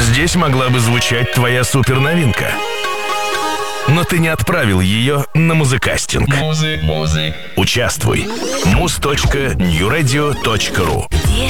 Здесь могла бы звучать твоя суперновинка. Но ты не отправил ее на музыкастинг. Участвуй. muz.newradio.ru. Где